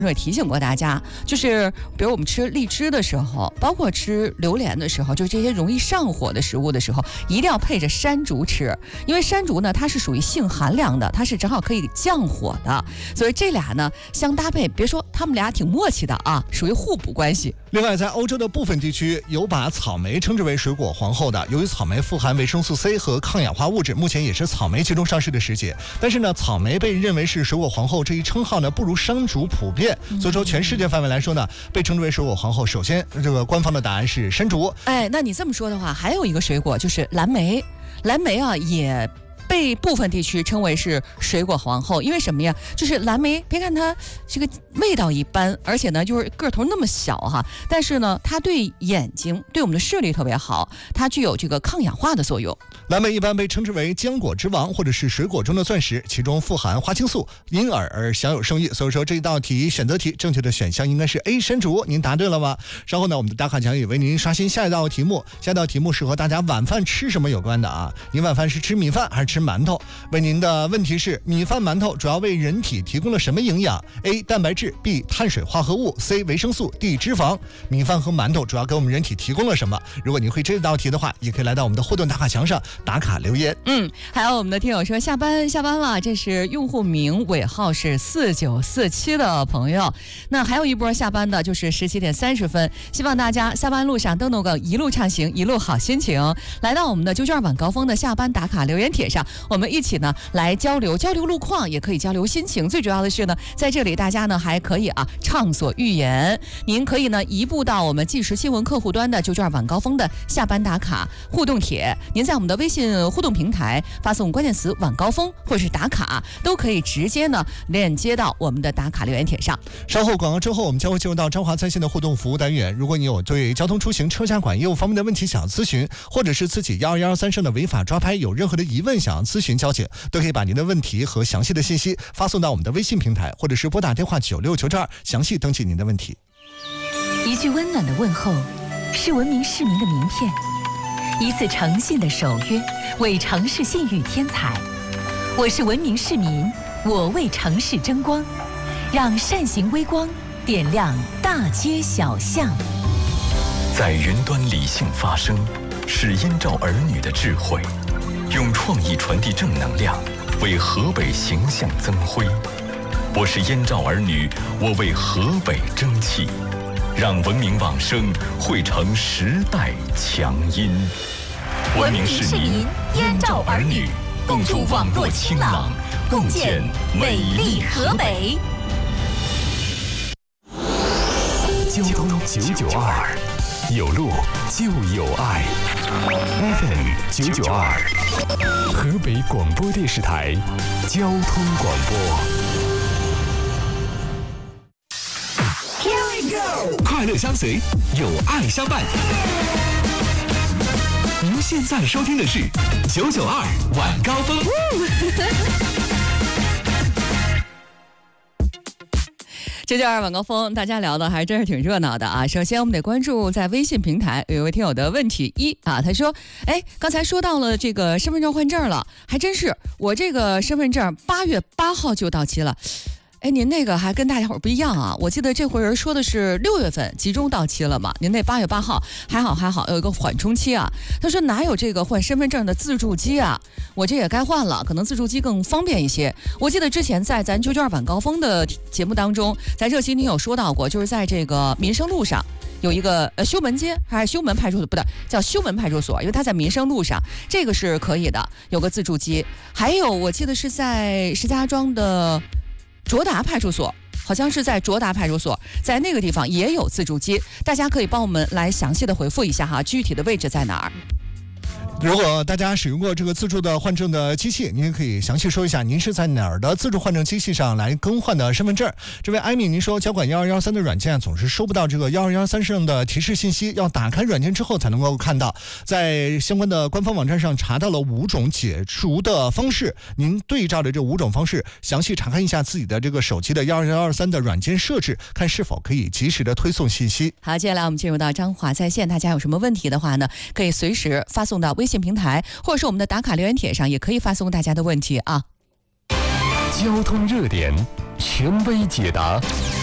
也提醒过大家，就是比如我们吃荔枝的时候，包括吃榴莲的时候，就这些容易上火的食物的时候，一定要配着山竹吃，因为山竹呢，它是属于性寒凉的，它是正好可以降火的，所以这俩呢相搭配，别说他们俩挺默契的啊，属于互补关系。 另外，在欧洲的部分地区有把草莓称之为水果皇后的，由于草莓富含维生素 C 和抗氧化物质，目前也是草莓集中上市的时节。但是呢，草莓被认为是水果皇后这一称号呢，不如山竹普遍。所以说，全世界范围来说呢，被称之为水果皇后，首先这个官方的答案是山竹。 哎，那你这么说的话，还有一个水果就是蓝莓，蓝莓啊也被部分地区称为是水果皇后，因为什么呀？就是蓝莓，别看它这个味道一般，而且呢就是个头那么小哈，但是呢它对眼睛、对我们的视力特别好，它具有这个抗氧化的作用。 蓝莓一般被称之为浆果之王，或者是水果中的钻石，其中富含花青素，因而享有盛誉。所以说这一道题选择题正确的选项应该是 A 山竹，您答对了吗？稍后呢，我们的打卡奖也为您刷新下一道题目。下一道题目是和大家晚饭吃什么有关的啊？您晚饭是吃米饭还是吃馒头？问您的问题是：米饭、馒头主要为人体提供了什么营养 ？A. 蛋白质 ，B. 碳水化合物 ，C. 维生素 ，D. 脂肪。米饭和馒头主要给我们人体提供了什么？如果你会这道题的话，也可以来到我们的互动打卡墙上打卡留言。 还有我们的听友说下班了，这是用户名尾号是4947的朋友。那还有一波下班的，就是17点30分，希望大家下班路上登个一路畅行，一路好心情。来到我们的992晚高峰的下班打卡留言帖上，我们一起呢来交流路况，也可以交流心情。最主要的是呢，在这里大家呢还可以畅所欲言。您可以呢移步到我们即时新闻客户端的992晚高峰的下班打卡互动帖，您在我们的微信互动平台发送关键词晚高峰或是打卡，都可以直接呢链接到我们的打卡留言帖上。 稍后广告之后，我们将会进入到彰华在线的互动服务单元。如果你有对交通出行车驾管业务方面的问题想要咨询，或者是自己12113上的违法抓拍有任何的疑问想要咨询交警，都可以把您的问题和详细的信息发送到我们的微信平台，或者是拨打电话9692详细登记您的问题。 一句温暖的问候是文明市民的名片，一次诚信的守约为城市信誉添彩。我是文明市民，我为城市争光，让善行微光点亮大街小巷。 在云端理性发声，是燕赵儿女的智慧，用创意传递正能量，为河北形象增辉。我是燕赵儿女，我为河北争气，让文明往声汇成时代强音。 文明市民，燕赵儿女，共筑网络清朗，共建美丽河北。 交通992，有路就有爱。FM 992，河北广播电视台交通广播。快乐相随，有爱相伴。您现在收听的是992晚高峰。 992晚高峰，大家聊的还真是挺热闹的啊。首先我们得关注在微信平台有一位听友的问题他说刚才说到了这个身份证换证了，还真是我这个身份证8月8号就到期了。您那个还跟大家伙不一样啊！我记得这回人说的是6月份集中到期了嘛，您那8月8号还好有一个缓冲期啊。他说哪有这个换身份证的自助机啊？我这也该换了，可能自助机更方便一些。我记得之前在咱992晚高峰的节目当中，在热心您有说到过，就是在这个民生路上有一个修门街还是修门派出所，不对，叫修门派出所，因为它在民生路上，这个是可以的，有个自助机。还有我记得是在石家庄的卓达派出所，好像是在卓达派出所，在那个地方也有自助机，大家可以帮我们来详细的回复一下哈，具体的位置在哪儿。 如果大家使用过这个自助的换证的机器，您也可以详细说一下您是在哪儿的自助换证机器上来更换的身份证。这位艾米，您说交管1213的软件总是收不到这个1213上的提示信息，要打开软件之后才能够看到。在相关的官方网站上查到了5种解除的方式，您对照着这5种方式详细查看一下自己的这个手机的1213的软件设置，看是否可以及时的推送信息。 好，接下来我们进入到彰华在线，大家有什么问题的话呢，可以随时发送到微信平台，或者是我们的打卡留言帖上，也可以发送大家的问题啊。 交通热点，权威解答。